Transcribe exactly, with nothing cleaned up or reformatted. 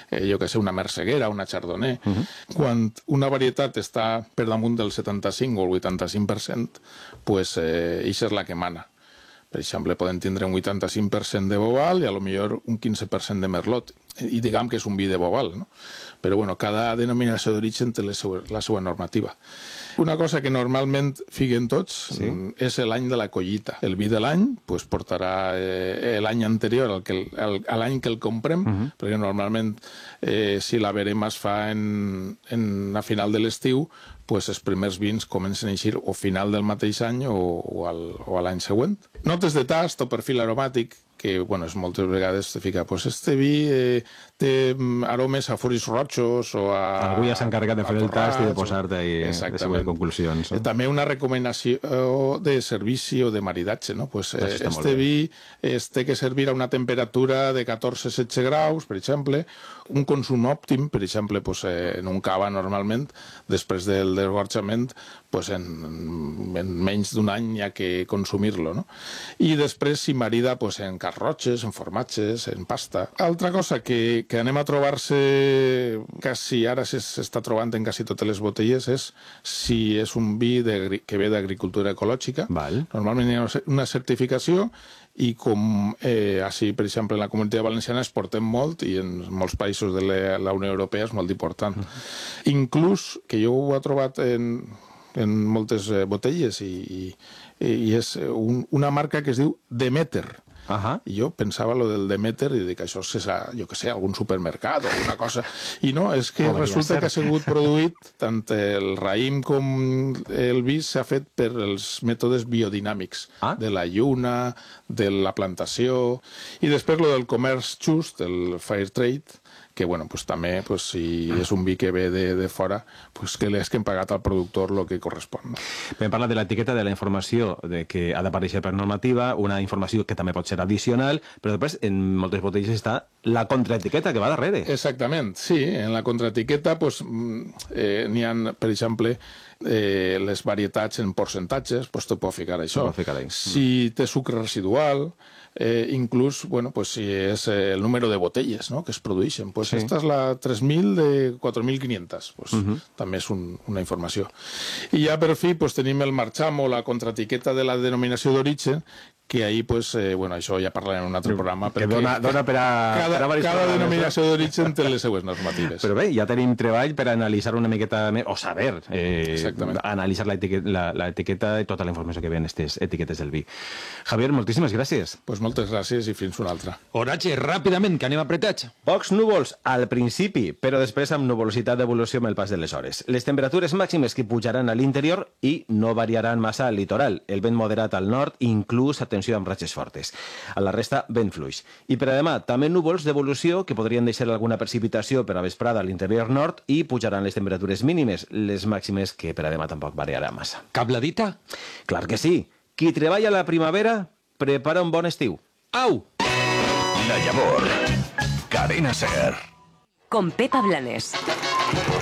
eh, jo que sé, una Merceguera, una Chardonnay. Uh -huh. Quan una varietat està per damunt del setanta-cinc o el vuitanta-cinc per cent, pues, eh, eixa és la que mana. Per exemple, poden tindre un vuitanta-cinc per cent de Boval i a lo millor un quinze per cent de Merlot. I diguem que és un vi de Boval, no? Però bueno, cada denominació d'origen té la seva, la seva normativa. Una cosa que normalment figuen tots sí. és l'any de la collita. El vi de l'any pues, portarà eh, l'any anterior al que el, a l'any que el comprem, uh -huh. perquè normalment eh, si la verema es fa en, en, a final de l'estiu, pues, els primers vins comencen a eixir o final del mateix any o, o, al, o a l'any següent. Notes de tast o perfil aromàtic, que bueno, és moltes vegades te fica, pues este vi eh, té aromes a furis rojos o a... Algú ja s'ha encarregat de fer el tast i de posar-te ahí les seves conclusions. No? També una recomanació de servici o de maridatge, no? Pues, eh, este vi es té que servir a una temperatura de catorze a setze graus, per exemple, un consum òptim, per exemple, pues, eh, en un cava normalment, després del desgorjament, pues, en, en menys d'un any hi ha que consumir-lo, no? I després s'hi marida pues, en carrotxes, en formatges, en pasta. Altra cosa que, que anem a trobar-se, quasi ara s'està trobant en quasi totes les botelles, és si és un vi de, que ve d'agricultura ecològica. Val. Normalment hi ha una certificació i com eh, així, per exemple, en la Comunitat Valenciana exportem molt i en molts països de la, la Unió Europea és molt important. Uh -huh. Inclús, que jo ho he trobat en, en moltes eh, botelles i, i, i és un, una marca que es diu Demeter. Uh -huh. I jo pensava lo del Demeter i dic, això és, jo que sé, algun supermercat o alguna cosa. I no, és que oh, resulta que ha sigut produït, tant el raïm com el vi s'ha fet per els mètodes biodinàmics, ah? de la lluna, de la plantació, i després lo del comerç just, el fair trade, que bueno, pues, també, pues, si és un vi que ve de, de fora, pues, que li hem pagat al productor el que correspon. No? Vam parlar de l'etiqueta, de la informació de que ha d'aparèixer per normativa, una informació que també pot ser addicional, però després en moltes botelles està la contraetiqueta que va darrere. Exactament, sí. En la contraetiqueta pues, eh, n'hi ha, per exemple, eh, les varietats en percentatges, pues, te pot ficar això. Pot ficar ahí. Si té sucre residual, eh, inclús, bueno, pues, si és eh, el número de botelles, no?, que es produeixen. Pues, sí. Esta és la tres mil de quatre mil quinientos. Pues, uh -huh. També és un, una informació. I ja per fi pues, tenim el marxam o la contraetiqueta de la denominació d'origen, que ahir, pues, eh, bueno, això ja parlarem en un altre programa, que dona, dona per a... Cada, per a cada denominació d'origen té les seues normatives. Però bé, ja tenim treball per analitzar una miqueta més, o saber, eh, analitzar l'etiqueta i tota la informació que ve en aquestes etiquetes del vi. Javier, moltíssimes gràcies. Pues moltes gràcies i fins una altra. Horatge, ràpidament, que anem apretats. Pocs núvols al principi, però després amb nuvolositat d'evolució amb el pas de les hores. Les temperatures màximes que pujaran a l'interior i no variaran massa al litoral. El vent moderat al nord, inclús atenció amb ratxes fortes. A la resta, vent fluix. I per a demà, també núvols d'evolució que podrien deixar alguna precipitació per a vesprada a l'interior nord i pujaran les temperatures mínimes, les màximes que per a demà tampoc variarà massa. Cabladita? Clar que sí. Qui treballa a la primavera prepara un bon estiu. Au! La Llavor. Cadena Ser. Con Pepa Blanes.